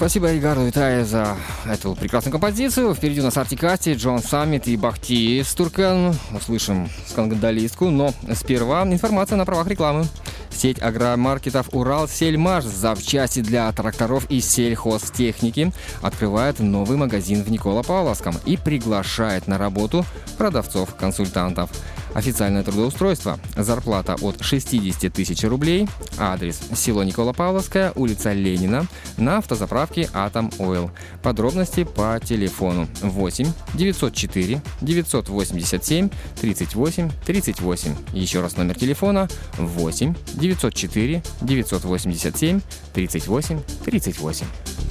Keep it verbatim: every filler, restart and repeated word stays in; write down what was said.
Спасибо Ригарду Витаю за эту прекрасную композицию. Впереди у нас Артик Асти, Джон Саммит и Бахти Стуркан. Услышим скандалистку, но сперва информация на правах рекламы. Сеть агромаркетов «Уралсельмаш» запчасти для тракторов и сельхозтехники открывает новый магазин в Николо-Павловском и приглашает на работу продавцов-консультантов. Официальное трудоустройство. Зарплата от шестьдесят тысяч рублей. Адрес: село Николо-Павловское, улица Ленина, на автозаправке «Атом Ойл». Подробности по телефону восемь девятьсот четыре девятьсот восемьдесят семь тридцать восемь тридцать восемь. Еще раз номер телефона восемь девятьсот четыре девятьсот восемьдесят семь тридцать восемь тридцать восемь.